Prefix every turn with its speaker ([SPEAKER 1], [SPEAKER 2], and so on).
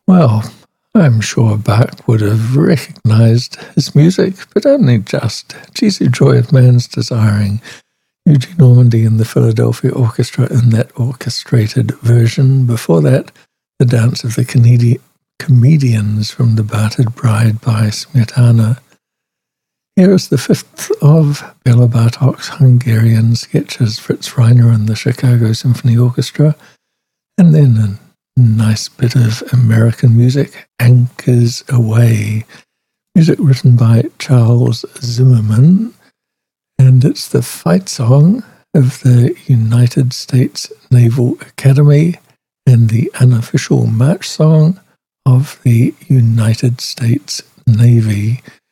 [SPEAKER 1] Well, I'm sure Bach would have recognized his music, but only just. Jesu Joy of Man's Desiring, Eugene Ormandy and the Philadelphia Orchestra in that orchestrated version. Before that, The Dance of the Comedians from The Battered Bride by Smetana. Here is the fifth of Bela Bartok's Hungarian sketches, Fritz Reiner and the Chicago Symphony Orchestra, and then a nice bit of American music, Anchors Aweigh, music written by Charles Zimmerman, and it's the fight song of the United States Naval Academy and the unofficial march song of the United States Navy.